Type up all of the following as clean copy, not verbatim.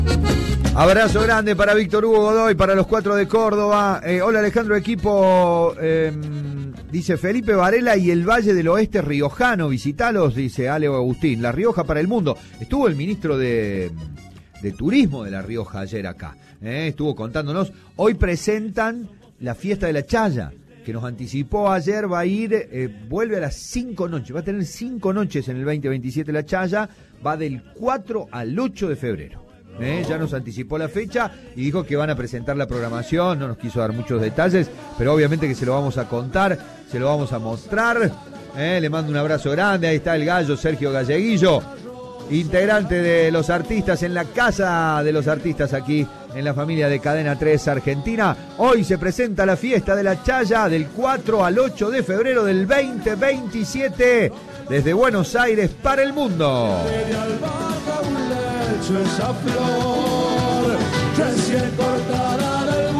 Abrazo grande para Víctor Hugo Godoy, para los 4 de Córdoba. Hola Alejandro, equipo. Dice Felipe Varela y el Valle del Oeste riojano, visitalos, dice Aleo Agustín. La Rioja para el mundo. Estuvo el ministro de Turismo de La Rioja ayer acá. Estuvo contándonos. Hoy presentan la fiesta de la Chaya, que nos anticipó ayer, va a ir, vuelve a las 5 noches. Va a tener 5 noches en el 2027 la Chaya. Va del 4 al 8 de febrero. Ya nos anticipó la fecha y dijo que van a presentar la programación. No nos quiso dar muchos detalles, pero obviamente que se lo vamos a contar, se lo vamos a mostrar. Le mando un abrazo grande. Ahí está el gallo Sergio Galleguillo, integrante de Los Artistas, en la casa de los artistas aquí en la familia de Cadena 3 Argentina. Hoy se presenta la fiesta de la Chaya del 4 al 8 de febrero del 2027 desde Buenos Aires para el mundo. Esa flor recién cortada del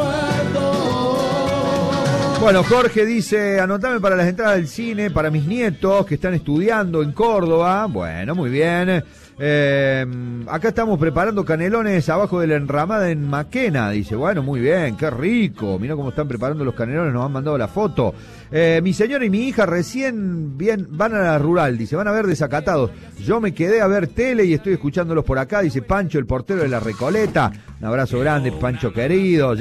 huerto. Bueno, Jorge dice, anotame para las entradas del cine para mis nietos que están estudiando en Córdoba. Bueno, muy bien. Acá estamos preparando canelones abajo de la enramada en Maquena. Dice, bueno, muy bien, qué rico. Mirá cómo están preparando los canelones, nos han mandado la foto. Mi señora y mi hija recién van a la rural, dice, van a ver Desacatados. Yo me quedé a ver tele y estoy escuchándolos por acá, dice Pancho, el portero de La Recoleta. Un abrazo grande, Pancho querido.